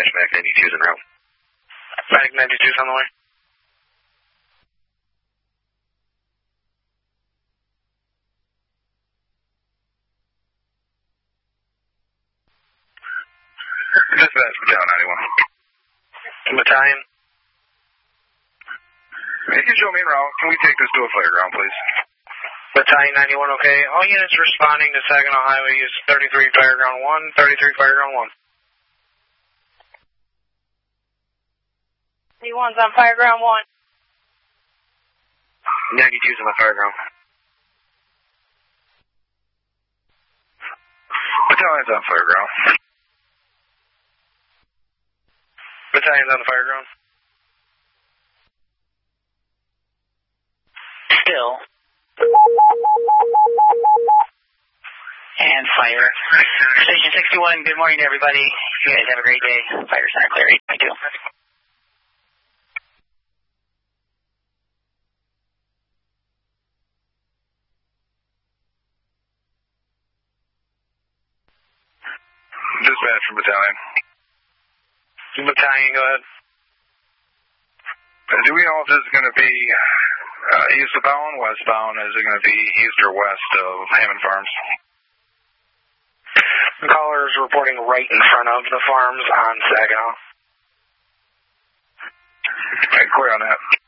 Dispatch, Mac 92's en route. Mac 92's on the way. Dispatch, Battalion 91. Battalion. You can show me en route. Can we take this to a fireground, please? Battalion 91, okay. All units responding to Saginaw Highway use 33 Fireground 1, 33 Fireground 1. 31's on Fireground 1. 92's on the Fireground. Battalion's on fireground. Battalion's on the Fireground. Still. And fire. Station 61, good morning to everybody. You guys have a great day. Fire center clear, 822. Dispatch from Battalion. Battalion, go ahead. Do we know if this is going to be eastbound, westbound? Is it going to be east or west of Hammond Farms? The caller is reporting right in front of the farms on Saginaw. Clear on that.